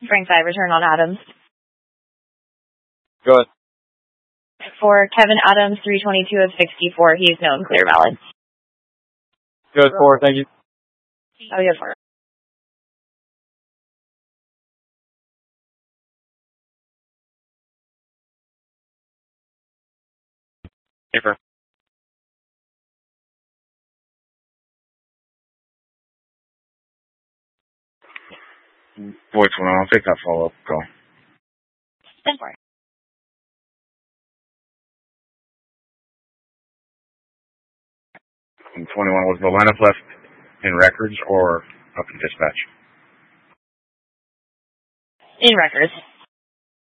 Frank 5, return on Adams. Go ahead. For Kevin Adams, 322 of 64, he is known clear valid. Good, 4, thank you. Oh, good 4. Paper. Voice 1, I'll take that follow-up call. 10-4. 21, was the lineup left in records or up in dispatch? In records.